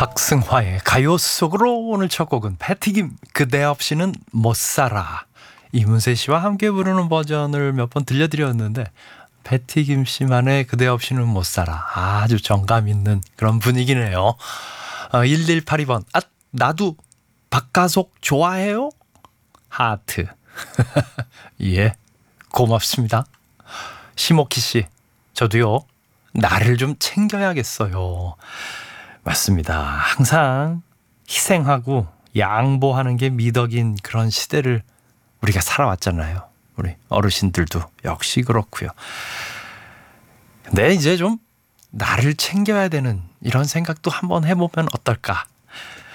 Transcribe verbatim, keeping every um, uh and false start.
박승화의 가요 속으로 오늘 첫 곡은 패티김 그대 없이는 못 살아. 이문세 씨와 함께 부르는 버전을 몇 번 들려드렸는데 패티김 씨만의 그대 없이는 못 살아. 아주 정감 있는 그런 분위기네요. 어, 일일팔이 번 아 나도 박가속 좋아해요? 하트. 예, 고맙습니다. 심오키 씨, 저도요 나를 좀 챙겨야겠어요. 맞습니다. 항상 희생하고 양보하는 게 미덕인 그런 시대를 우리가 살아왔잖아요. 우리 어르신들도 역시 그렇고요. 근데 이제 좀 나를 챙겨야 되는 이런 생각도 한번 해보면 어떨까